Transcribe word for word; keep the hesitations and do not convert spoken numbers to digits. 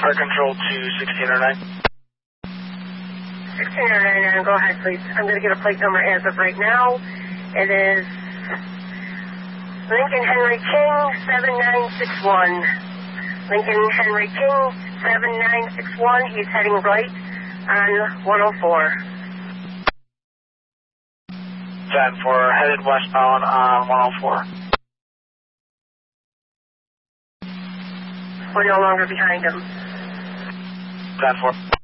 Flight control to sixteen oh nine. sixteen oh nine, go ahead, please. I'm going to get a plate number as of right now. It is Lincoln Henry King seven nine six one. Lincoln Henry King seven nine six one. He's heading right on one oh four. ten four, headed westbound on one oh four. We're no longer behind him. ten four.